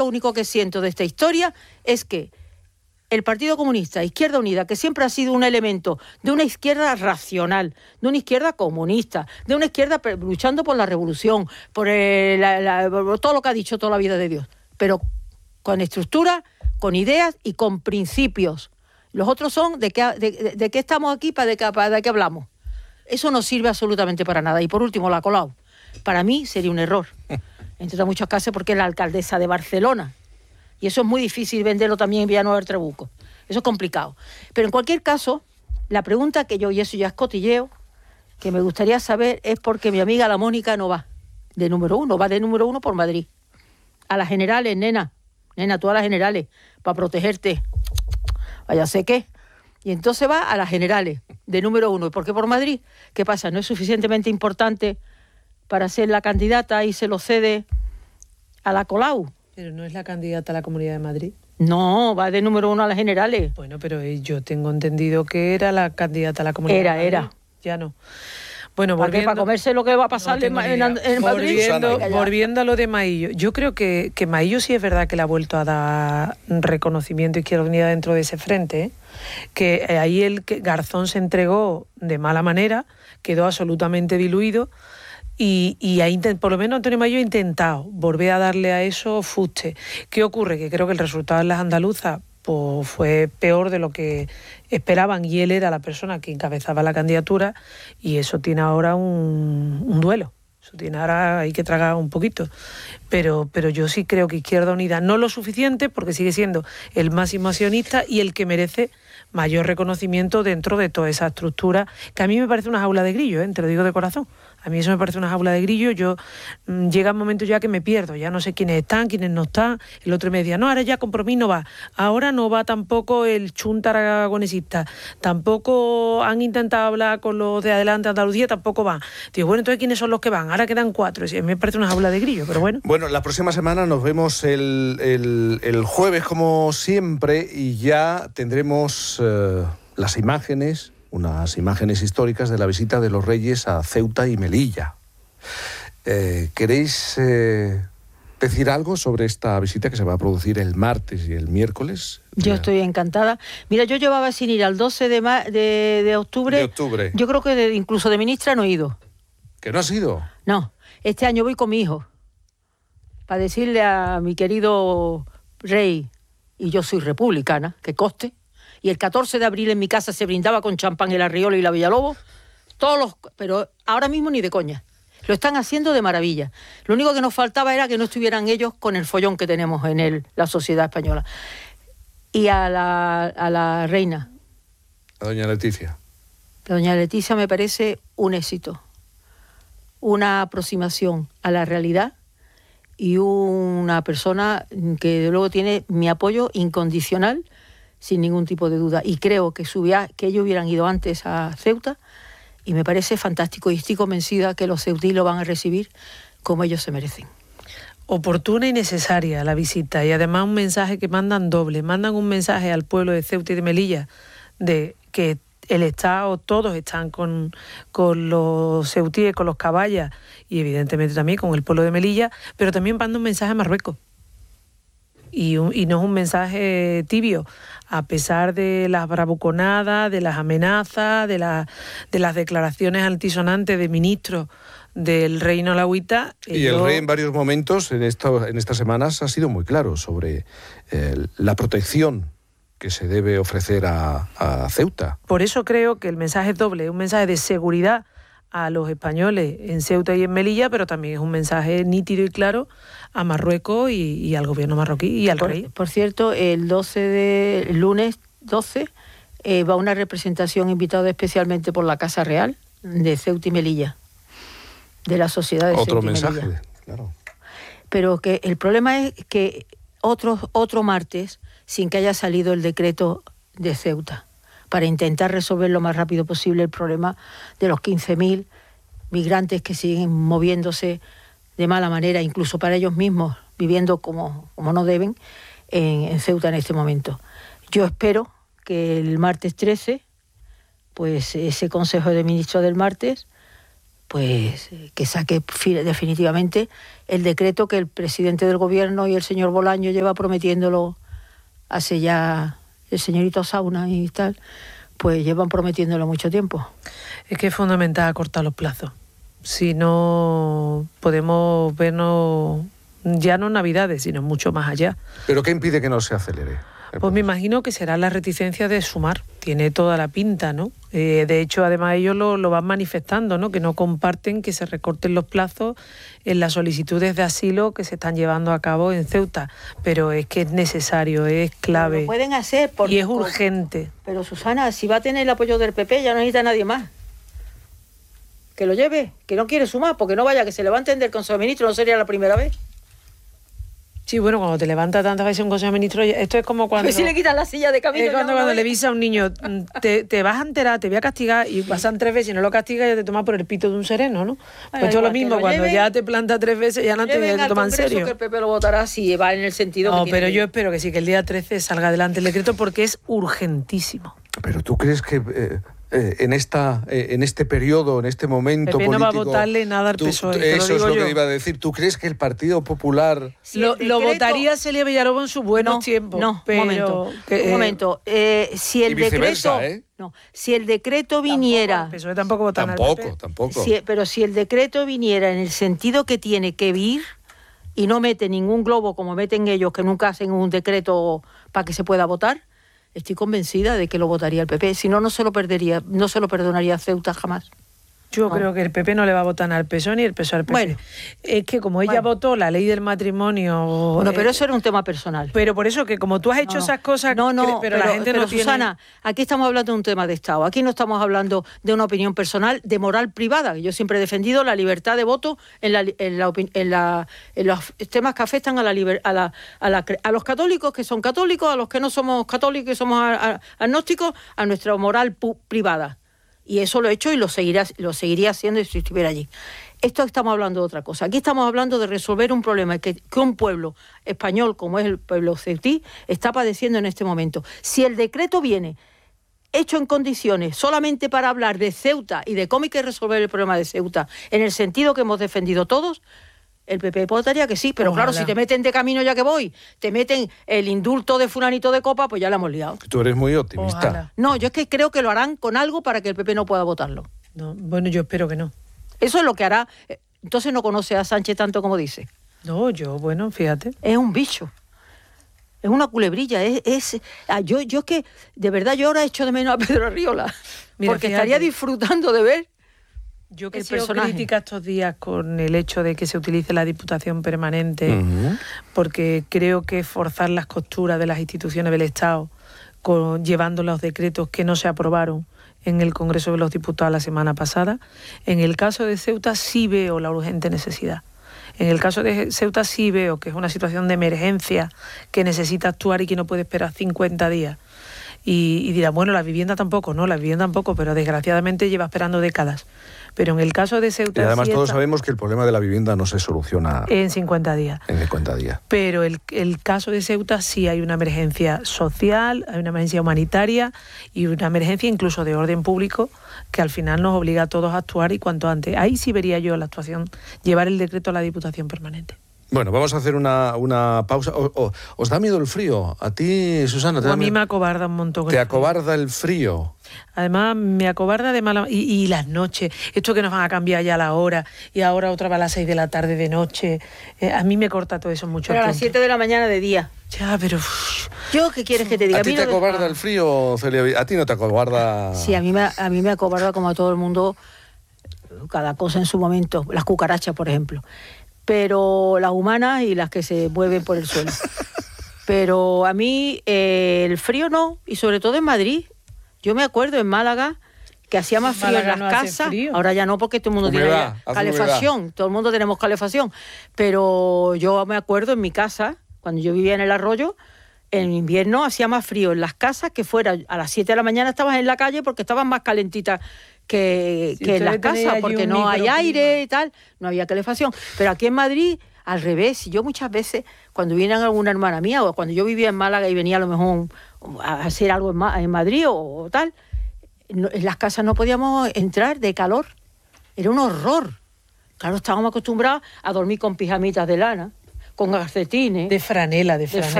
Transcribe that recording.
único que siento de esta historia es que el Partido Comunista, Izquierda Unida, que siempre ha sido un elemento de una izquierda racional, de una izquierda comunista, de una izquierda luchando por la revolución, por todo lo que ha dicho toda la vida de Dios, pero con estructura, con ideas y con principios. Los otros son de qué estamos aquí, de qué hablamos. Eso no sirve absolutamente para nada. Y por último, la Colau. Para mí sería un error, entre otras muchas casos, porque es la alcaldesa de Barcelona. Y eso es muy difícil venderlo también en Villanueva del Trabuco. Eso es complicado. Pero en cualquier caso, la pregunta que yo, y eso ya es cotilleo, que me gustaría saber es por qué mi amiga la Mónica no va de número 1, va de número 1 por Madrid. A las generales, nena, tú a las generales, para protegerte. Vaya sé qué. Y entonces va a las generales, de número 1. ¿Y por qué por Madrid? ¿Qué pasa? ¿No es suficientemente importante para ser la candidata y se lo cede a la Colau? Pero no es la candidata a la Comunidad de Madrid. No, va de número 1 a las generales. Bueno, pero yo tengo entendido que era la candidata a la Comunidad de Madrid. Era. Ya no. Bueno, ¿Para comerse lo que va a pasar en Madrid? Volviendo a lo de Maillo, yo creo que Maillo sí es verdad que le ha vuelto a dar reconocimiento a Izquierda Unida dentro de ese frente, ¿eh? Que ahí Garzón se entregó de mala manera, quedó absolutamente diluido. Y ahí, por lo menos Antonio Maillo ha intentado volver a darle a eso fuste. ¿Qué ocurre? Que creo que el resultado en las andaluzas pues, fue peor de lo que esperaban, y él era la persona que encabezaba la candidatura, y eso tiene ahora un duelo. Eso tiene ahora, hay que tragar un poquito. Pero yo sí creo que Izquierda Unida no lo suficiente, porque sigue siendo el máximo accionista y el que merece mayor reconocimiento dentro de toda esa estructura, que a mí me parece una jaula de grillo, te lo digo de corazón. A mí eso me parece una jaula de grillo. Yo llega un momento ya que me pierdo, ya no sé quiénes están, quiénes no están. El otro me decía, no, ahora ya Compromís no va. Ahora no va tampoco el Chunta aragonesista. Tampoco han intentado hablar con los de Adelante Andalucía, tampoco van. Digo, bueno, entonces ¿quiénes son los que van? Ahora quedan 4. A mí me parece una jaula de grillo, pero bueno. Bueno, la próxima semana nos vemos el jueves, como siempre, y ya tendremos las imágenes, unas imágenes históricas de la visita de los Reyes a Ceuta y Melilla. ¿Queréis decir algo sobre esta visita que se va a producir el martes y el miércoles? Yo estoy encantada. Mira, yo llevaba sin ir al 12 de octubre. De octubre. Yo creo que incluso de ministra no he ido. ¿Que no has ido? No, este año voy con mi hijo para decirle a mi querido rey, y yo soy republicana, que coste, y el 14 de abril en mi casa se brindaba con champán el Arriola y la Villalobos, pero ahora mismo ni de coña. Lo están haciendo de maravilla. Lo único que nos faltaba era que no estuvieran ellos con el follón que tenemos en la sociedad española. Y a la reina. A doña Leticia. Doña Leticia me parece un éxito, una aproximación a la realidad y una persona que de luego tiene mi apoyo incondicional, sin ningún tipo de duda. Y creo que ellos hubieran ido antes a Ceuta, y me parece fantástico, y estoy convencida que los ceutíes lo van a recibir como ellos se merecen. Oportuna y necesaria la visita, y además un mensaje que mandan doble. Mandan un mensaje al pueblo de Ceuta y de Melilla de que el Estado, todos están con los ceutíes, con los caballas, y evidentemente también con el pueblo de Melilla, pero también mandan un mensaje a Marruecos. Y no es un mensaje tibio, a pesar de las bravuconadas, de las amenazas, de las declaraciones altisonantes de ministros del reino alauita. Y el rey en varios momentos en estas semanas ha sido muy claro sobre la protección que se debe ofrecer a Ceuta. Por eso creo que el mensaje es doble, un mensaje de seguridad a los españoles en Ceuta y en Melilla, pero también es un mensaje nítido y claro a Marruecos y al gobierno marroquí y al rey. Por cierto, el lunes 12 va una representación invitada especialmente por la Casa Real de Ceuta y Melilla, de la sociedad de Ceuta y Melilla. Otro mensaje, claro. Pero que el problema es que otro martes, sin que haya salido el decreto de Ceuta, para intentar resolver lo más rápido posible el problema de los 15.000 migrantes que siguen moviéndose de mala manera, incluso para ellos mismos, viviendo como no deben en Ceuta en este momento. Yo espero que el martes 13, pues ese Consejo de Ministros del martes, pues que saque definitivamente el decreto que el presidente del gobierno y el señor Bolaño lleva prometiéndolo hace ya, el señorito Sauna y tal, pues llevan prometiéndolo mucho tiempo. Es que es fundamental acortar los plazos. Si no, podemos vernos ya no en Navidades, sino mucho más allá. ¿Pero qué impide que no se acelere? Pues me imagino que será la reticencia de Sumar. Tiene toda la pinta, ¿no? De hecho, además ellos lo van manifestando, ¿no? Que no comparten que se recorten los plazos en las solicitudes de asilo que se están llevando a cabo en Ceuta. Pero es que es necesario, es clave. Lo pueden hacer porque, y es urgente. Pero Susana, si va a tener el apoyo del PP, ya no necesita nadie más. Que lo lleve, que no quiere Sumar, porque no vaya, que se le va a entender con su ministro, no sería la primera vez. Sí, bueno, cuando te levanta tantas veces un consejo de ministros, esto es como cuando... A ver si le quitan la silla de camino. Es cuando le avisa a un niño, te vas a enterar, te voy a castigar, y pasan 3 veces y no lo castigas, ya te tomas por el pito de un sereno, ¿no? Pues esto es lo mismo, cuando ya te planta 3 veces, ya no te toman en serio. Que el PP lo votará si va en el sentido no, que pero tiene. yo espero que sí, que el día 13 salga adelante el decreto, porque es urgentísimo. Pero ¿tú crees que en este periodo, en este momento PP político... no va a votarle nada al PSOE, eso es lo que iba a decir. ¿Tú crees que el Partido Popular... Si lo votaría Celia Villalobos en sus buenos tiempos. No, pero un momento. Si el decreto... No, si el decreto viniera... El PSOE tampoco votará al PP. Tampoco. Pero si el decreto viniera en el sentido que tiene que vir y no mete ningún globo como meten ellos, que nunca hacen un decreto para que se pueda votar, estoy convencida de que lo votaría el PP. Si no, no se lo perdonaría a Ceuta jamás. Yo creo que el PP no le va a votar al PSOE ni el PSOE al PP. Bueno, es que como ella votó la ley del matrimonio... Bueno, pero eso era un tema personal. Pero por eso que como tú has hecho esas cosas... pero la gente no tiene... Susana, aquí estamos hablando de un tema de Estado. Aquí no estamos hablando de una opinión personal, de moral privada. Yo siempre he defendido la libertad de voto en los temas que afectan a los católicos, que son católicos, a los que no somos católicos y somos agnósticos, a nuestra moral privada. Y eso lo he hecho y lo seguiría haciendo si estuviera allí. Esto estamos hablando de otra cosa. Aquí estamos hablando de resolver un problema que un pueblo español, como es el pueblo ceutí, está padeciendo en este momento. Si el decreto viene hecho en condiciones solamente para hablar de Ceuta y de cómo hay que resolver el problema de Ceuta, en el sentido que hemos defendido todos, el PP votaría que sí, pero Ojalá. Claro, si te meten de camino ya que voy, te meten el indulto de fulanito de copa, pues ya la hemos liado. Tú eres muy optimista. Ojalá. No, yo es que creo que lo harán con algo para que el PP no pueda votarlo. No, bueno, yo espero que no. Eso es lo que hará. Entonces no conoce a Sánchez tanto como dice. No, bueno, fíjate. Es un bicho. Es una culebrilla. Yo es que, de verdad, yo ahora echo de menos a Pedro Arriola. Mira, porque estaría disfrutando de ver. Yo que he sido crítica estos días con el hecho de que se utilice la Diputación Permanente, porque creo que forzar las costuras de las instituciones del Estado, llevando los decretos que no se aprobaron en el Congreso de los Diputados la semana pasada. En el caso de Ceuta sí veo la urgente necesidad. En el caso de Ceuta sí veo que es una situación de emergencia que necesita actuar y que no puede esperar 50 días. Y dirá, bueno, la vivienda tampoco, pero desgraciadamente lleva esperando décadas. Pero en el caso de Ceuta... Y además todos sabemos que el problema de la vivienda no se soluciona... En 50 días. En 50 días. Pero el caso de Ceuta sí hay una emergencia social, hay una emergencia humanitaria y una emergencia incluso de orden público que al final nos obliga a todos a actuar y cuanto antes. Ahí sí vería yo la actuación, llevar el decreto a la Diputación Permanente. Bueno, vamos a hacer una pausa. ¿Os da miedo el frío? ¿A ti, Susana? A mí me acobarda un montón. ¿Te acobarda el frío? Además, me acobarda de mala... Y las noches, esto que nos van a cambiar ya la hora, y ahora otra va a las 6 de la tarde de noche. A mí me corta todo eso mucho. Pero a las 7 de la mañana de día. Ya, pero... ¿Yo qué quieres que te diga? ¿A ti te acobarda el frío, Celia? ¿A ti no te acobarda...? Sí, a mí me acobarda como a todo el mundo, cada cosa en su momento. Las cucarachas, por ejemplo. Pero las humanas y las que se mueven por el suelo. Pero a mí el frío no, y sobre todo en Madrid. Yo me acuerdo en Málaga que hacía más frío en las casas. Ahora ya no, porque todo el mundo tiene calefacción. Todo el mundo tenemos calefacción. Pero yo me acuerdo en mi casa, cuando yo vivía en el Arroyo, en invierno hacía más frío en las casas que fuera. A las 7 de la mañana estabas en la calle porque estaban más calentitas que en las casas, porque no hay aire y tal, no había calefacción. Pero aquí en Madrid, al revés. Yo muchas veces, cuando viene alguna hermana mía, o cuando yo vivía en Málaga y venía a lo mejor a hacer algo en Madrid o tal, en las casas no podíamos entrar de calor. Era un horror. Claro, estábamos acostumbrados a dormir con pijamitas de lana, con calcetines. De franela.